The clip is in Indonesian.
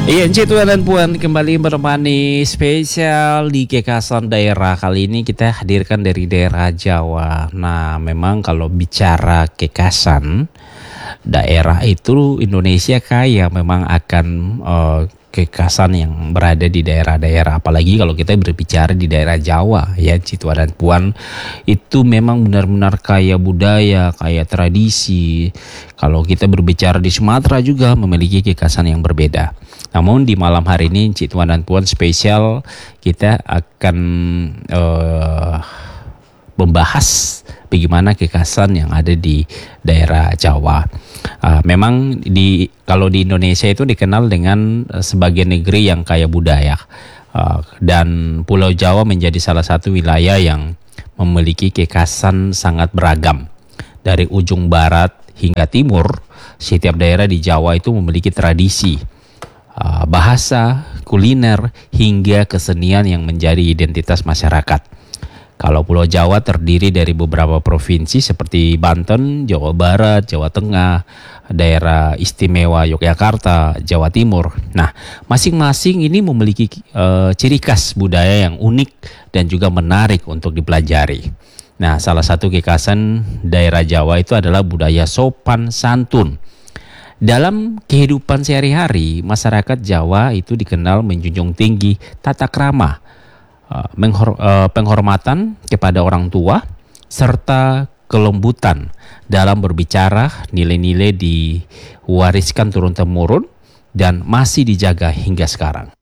Iya, Cik Tuan dan Puan kembali menemani spesial di Kekasan Daerah. Kali ini kita hadirkan dari daerah Jawa. Nah, memang kalau bicara Kekasan daerah itu Indonesia kaya memang akan kekasan yang berada di daerah-daerah, apalagi kalau kita berbicara di daerah Jawa ya, Citwa dan Puan, itu memang benar-benar kaya budaya, kaya tradisi. Kalau kita berbicara di Sumatera juga memiliki kekasan yang berbeda. Namun di malam hari ini Citwa dan Puan spesial kita akan membahas bagaimana kekasan yang ada di daerah Jawa. Memang kalau di Indonesia itu dikenal dengan sebagai negeri yang kaya budaya, dan Pulau Jawa menjadi salah satu wilayah yang memiliki kekasan sangat beragam. Dari ujung barat hingga timur, setiap daerah di Jawa itu memiliki tradisi, bahasa, kuliner, hingga kesenian yang menjadi identitas masyarakat. Kalau Pulau Jawa terdiri dari beberapa provinsi seperti Banten, Jawa Barat, Jawa Tengah, daerah istimewa Yogyakarta, Jawa Timur. Nah, masing-masing ini memiliki ciri khas budaya yang unik dan juga menarik untuk dipelajari. Nah, salah satu kekhasan daerah Jawa itu adalah budaya sopan santun. Dalam kehidupan sehari-hari, masyarakat Jawa itu dikenal menjunjung tinggi tata krama, penghormatan kepada orang tua, serta kelembutan dalam berbicara. Nilai-nilai diwariskan turun-temurun dan masih dijaga hingga sekarang.